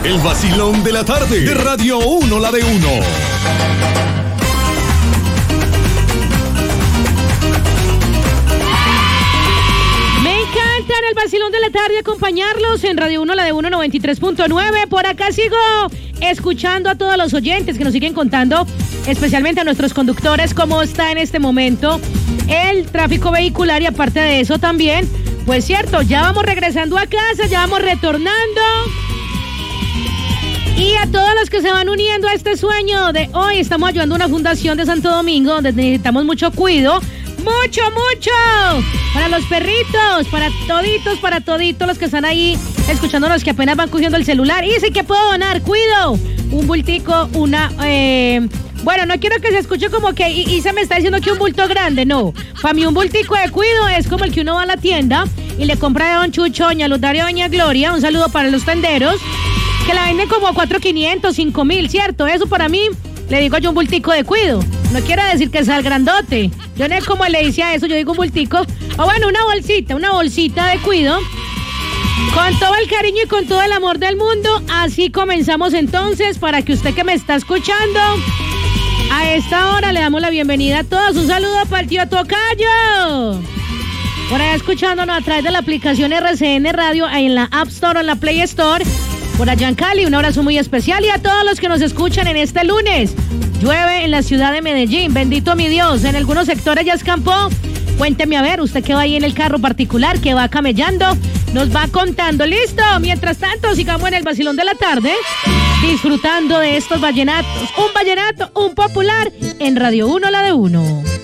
El vacilón de la tarde de Radio 1, la de 1. En el vacilón de la tarde acompañarlos en Radio 1, la de 1, 93.9. Por acá sigo escuchando a todos los oyentes que nos siguen contando, especialmente a nuestros conductores, cómo está en este momento el tráfico vehicular y aparte de eso también, pues cierto, ya vamos regresando a casa, ya vamos retornando. Y a todos los que se van uniendo a este sueño de hoy, estamos ayudando a una fundación de Santo Domingo donde necesitamos mucho cuido. ¡Mucho! Para los perritos, para toditos los que están ahí escuchándonos que apenas van cogiendo el celular. Y sí que puedo donar, cuido. Un bultico, bueno, no quiero que se escuche como que Isa me está diciendo que un bulto grande, no. Para mí un bultico de cuido es como el que uno va a la tienda y le compra a don Chucho, doña Lutaria, doña Gloria. Un saludo para los tenderos que la venden como a 4,500, 5,000, ¿cierto? Eso para mí, le digo yo un bultico de cuido. No quiero decir que sea el grandote. Yo no es como le decía eso, yo digo un bultico. O bueno, una bolsita de cuido. Con todo el cariño y con todo el amor del mundo. Así comenzamos entonces para que usted que me está escuchando, a esta hora le damos la bienvenida a todos. Un saludo para el tío Tocayo. Por allá escuchándonos a través de la aplicación RCN Radio, ahí en la App Store o en la Play Store. Por allá en Cali, un abrazo muy especial. Y a todos los que nos escuchan en este lunes. Llueve en la ciudad de Medellín, bendito mi Dios. En algunos sectores ya escampó. Cuénteme a ver, usted que va ahí en el carro particular, que va camellando, nos va contando. ¡Listo! Mientras tanto, sigamos en el vacilón de la tarde, disfrutando de estos vallenatos. Un vallenato, un popular, en Radio 1, la de 1.